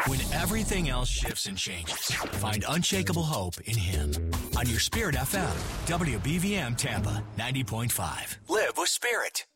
When everything else shifts and changes, find unshakable hope in Him. On your Spirit FM, WBVM Tampa 90.5. Live with Spirit.